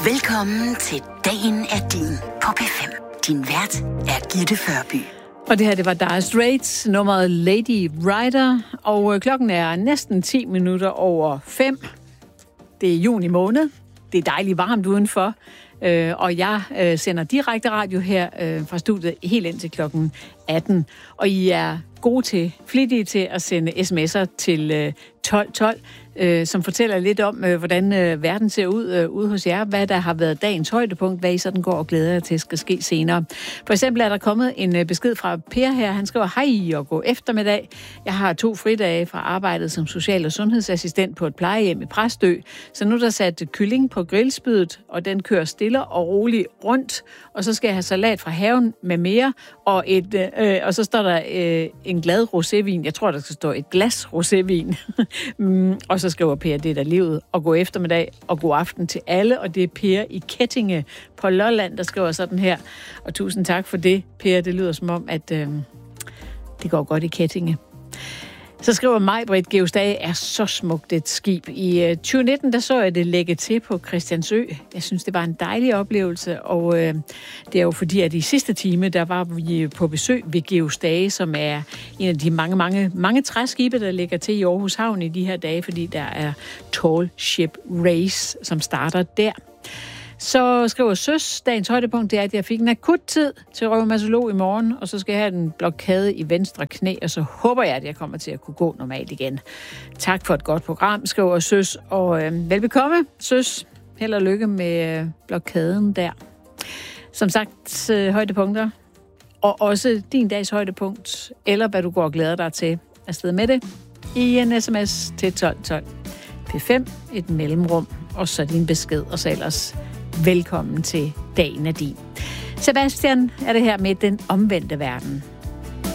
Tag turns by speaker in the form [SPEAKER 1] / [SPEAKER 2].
[SPEAKER 1] Velkommen til Dagen er din på P5. Din vært er Gitte Førby.
[SPEAKER 2] Og det her, det var Dire Straits, nummeret Lady Rider, og klokken er næsten 10 minutter over 5. Det er juni måned. Det er dejligt varmt udenfor, og jeg sender direkte radio her fra studiet helt ind til klokken 18. Og I er flittige til at sende sms'er til 1212, som fortæller lidt om, hvordan verden ser ud ude hos jer, hvad der har været dagens højdepunkt, hvad I sådan går og glæder jer til skal ske senere. For eksempel er der kommet en besked fra Per her. Han skriver, hej og god eftermiddag. Jeg har 2 fridage fra arbejdet som social- og sundhedsassistent på et plejehjem i Præstø, så nu er der sat kylling på grillspydet, og den kører stille og roligt rundt, og så skal jeg have salat fra haven med mere, og så står der en glad rosévin. Jeg tror, der skal stå et glas rosévin. Og så skriver Per, det er der livet, og god eftermiddag og god aften til alle, og det er Per i Kettinge på Lolland, der skriver sådan her. Og tusind tak for det, Per. Det lyder som om, at det går godt i Kettinge. Så skriver Maj-Britt, Georg Stage er så smukt et skib. I 2019, der så jeg det lægge til på Christiansø. Jeg synes, det var en dejlig oplevelse, og det er jo fordi, at i sidste time, der var vi på besøg ved Georg Stage, som er en af de mange træskibe, der ligger til i Aarhus Havn i de her dage, fordi der er Tall Ship Race, som starter der. Så skriver Søs, dagens højdepunkt, det er, at jeg fik en akut tid til reumatolog i morgen, og så skal jeg have en blokade i venstre knæ, og så håber jeg, at jeg kommer til at kunne gå normalt igen. Tak for et godt program, skriver Søs, og velbekomme, Søs. Held og lykke med blokaden der. Som sagt, højdepunkter, og også din dags højdepunkt, eller hvad du går og glæder dig til. Afsted med det i en sms til 1212. P5, et mellemrum, og så din besked, og så ellers velkommen til Dagen er din. Sebastian er det her med den omvendte verden.